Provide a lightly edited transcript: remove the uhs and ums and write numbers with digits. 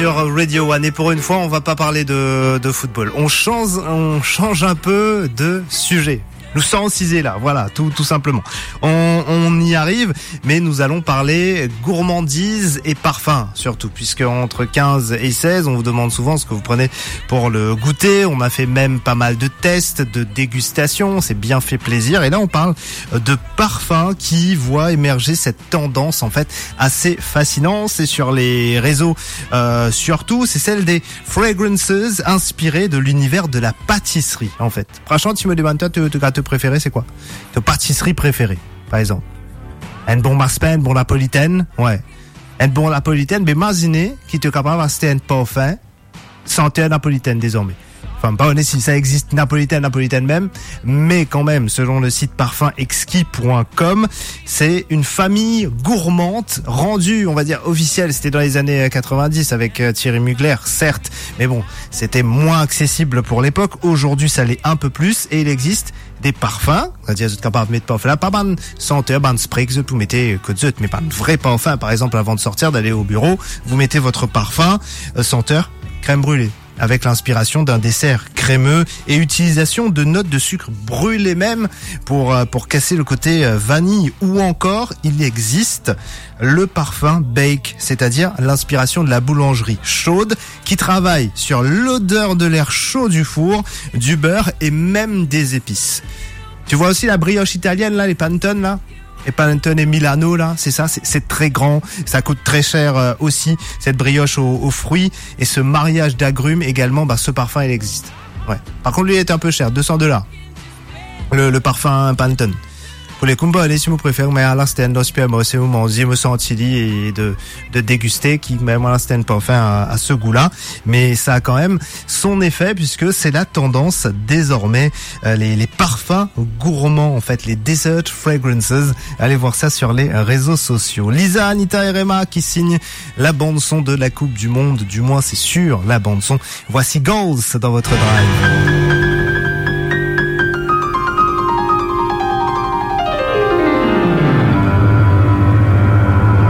Sur Radio One, et pour une fois on va pas parler de football, on change un peu de sujet. Nous sommes cisés là, voilà, tout simplement. On y arrive, mais nous allons parler gourmandise et parfum, surtout, puisque entre 15 et 16, on vous demande souvent ce que vous prenez pour le goûter. On a fait même pas mal de tests, de dégustation, on s'est bien fait plaisir. Et là, on parle de parfum qui voit émerger cette tendance, en fait, assez fascinante. C'est sur les réseaux, surtout, c'est celle des fragrances inspirées de l'univers de la pâtisserie, en fait. Franchement, tu me demandes, toi, tu préféré, c'est quoi? Ta pâtisserie préférée, par exemple. Un bon maspen, bon napolitaine, ouais. Un bon napolitaine, mais imaginez qu'il est capable d'acheter un parfum senteur napolitaine désormais. Enfin, pas honnête si ça existe napolitaine même, mais quand même, selon le site parfumexquis.com, c'est une famille gourmande rendue, on va dire, officielle. C'était dans les années 90 avec Thierry Mugler, certes, mais bon, c'était moins accessible pour l'époque. Aujourd'hui, ça l'est un peu plus, et il existe des parfums, c'est-à-dire vous êtes capable de mettre parfum là, pas ban senteur, ban spray que vous mettez que zut, mais pas un vrai parfum. Par exemple, avant de sortir, d'aller au bureau, vous mettez votre parfum senteur crème brûlée, avec l'inspiration d'un dessert crémeux et utilisation de notes de sucre brûlées même pour casser le côté vanille. Ou encore, il existe le parfum bake, c'est-à-dire l'inspiration de la boulangerie chaude qui travaille sur l'odeur de l'air chaud du four, du beurre et même des épices. Tu vois aussi la brioche italienne là, les panettone là? Et Panettone et Milano là, c'est ça, c'est très grand, ça coûte très cher aussi, cette brioche aux fruits, et ce mariage d'agrumes également, ce parfum il existe. Ouais. Par contre lui il est un peu cher, $200. Le parfum Panettone. Pour les combats, si vous préférez, mais à l'instant, c'est où mon me senti et de déguster, qui, même à l'instant, parfum à ce goût-là. Mais ça a quand même son effet, puisque c'est la tendance, désormais, les parfums gourmands, en fait, les dessert fragrances. Allez voir ça sur les réseaux sociaux. Lisa, Anita et Rema qui signent la bande-son de la Coupe du Monde. Du moins, c'est sûr, la bande-son. Voici Goals dans votre drive.